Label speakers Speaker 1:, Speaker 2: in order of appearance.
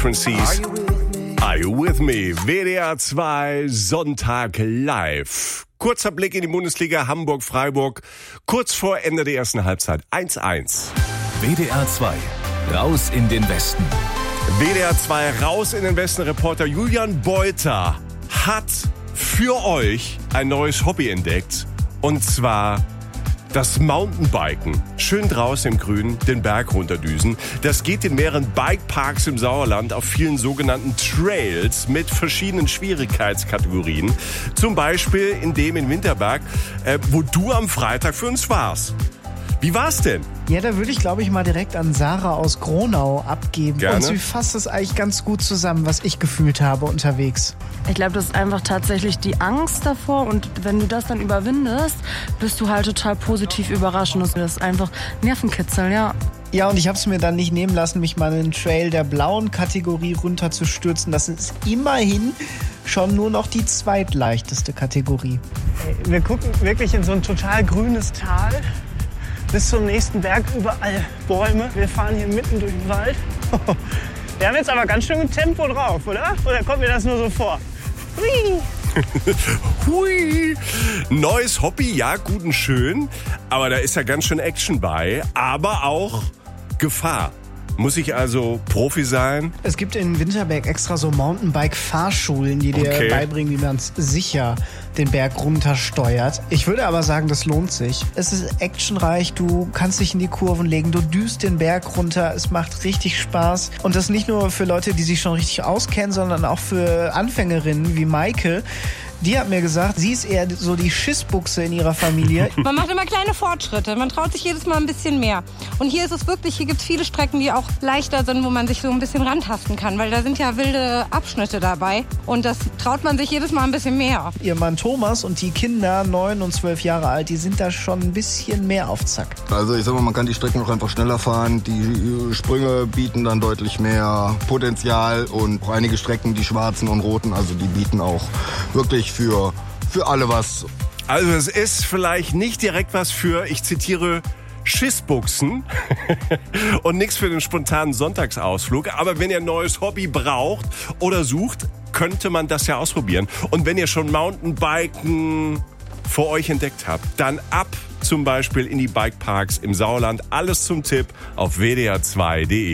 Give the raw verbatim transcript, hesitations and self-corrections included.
Speaker 1: Frequencies. Are you with me? W D R zwei Sonntag live. Kurzer Blick in die Bundesliga Hamburg-Freiburg. Kurz vor Ende der ersten Halbzeit. eins eins.
Speaker 2: W D R zwei. Raus in den Westen.
Speaker 1: W D R zwei raus in den Westen. Reporter Julian Beuter hat für euch ein neues Hobby entdeckt. Und zwar das Mountainbiken. Schön draußen im Grün den Berg runterdüsen. Das geht in mehreren Bikeparks im Sauerland auf vielen sogenannten Trails mit verschiedenen Schwierigkeitskategorien. Zum Beispiel in dem in Winterberg, äh, wo du am Freitag für uns warst. Wie war's denn?
Speaker 3: Ja, da würde ich, glaube ich, mal direkt an Sarah aus Gronau abgeben.
Speaker 1: Gerne.
Speaker 3: Und sie fasst es eigentlich ganz gut zusammen, was ich gefühlt habe unterwegs.
Speaker 4: Ich glaube, das ist einfach tatsächlich die Angst davor. Und wenn du das dann überwindest, bist du halt total positiv überrascht. Und das ist einfach Nervenkitzel, ja.
Speaker 3: Ja, und ich habe es mir dann nicht nehmen lassen, mich mal in den Trail der blauen Kategorie runterzustürzen. Das ist immerhin schon nur noch die zweitleichteste Kategorie.
Speaker 5: Wir gucken wirklich in so ein total grünes Tal. Bis zum nächsten Berg, überall Bäume. Wir fahren hier mitten durch den Wald. Wir haben jetzt aber ganz schön Tempo drauf, oder? Oder kommt mir das nur so vor? Hui.
Speaker 1: Hui. Neues Hobby, ja, gut und schön. Aber da ist ja ganz schön Action bei. Aber auch Gefahr. Muss ich also Profi sein?
Speaker 3: Es gibt in Winterberg extra so Mountainbike-Fahrschulen, die dir
Speaker 1: Okay.
Speaker 3: beibringen, wie man sicher den Berg runtersteuert. Ich würde aber sagen, das lohnt sich. Es ist actionreich, du kannst dich in die Kurven legen, du düst den Berg runter, es macht richtig Spaß. Und das nicht nur für Leute, die sich schon richtig auskennen, sondern auch für Anfängerinnen wie Maike. Die hat mir gesagt, sie ist eher so die Schissbuchse in ihrer Familie.
Speaker 6: Man macht immer kleine Fortschritte, man traut sich jedes Mal ein bisschen mehr. Und hier ist es wirklich, hier gibt es viele Strecken, die auch leichter sind, wo man sich so ein bisschen rantasten kann, weil da sind ja wilde Abschnitte dabei und das traut man sich jedes Mal ein bisschen mehr.
Speaker 3: Ihr Mann Thomas und die Kinder, neun und zwölf Jahre alt, die sind da schon ein bisschen mehr auf Zack.
Speaker 7: Also ich sag mal, man kann die Strecken auch einfach schneller fahren. Die Sprünge bieten dann deutlich mehr Potenzial und auch einige Strecken, die schwarzen und roten, also die bieten auch wirklich für, für alle was.
Speaker 1: Also es ist vielleicht nicht direkt was für, ich zitiere, Schissbuchsen und nichts für den spontanen Sonntagsausflug. Aber wenn ihr ein neues Hobby braucht oder sucht, könnte man das ja ausprobieren. Und wenn ihr schon Mountainbiken für euch entdeckt habt, dann ab zum Beispiel in die Bikeparks im Sauerland. Alles zum Tipp auf w d r zwei punkt d e.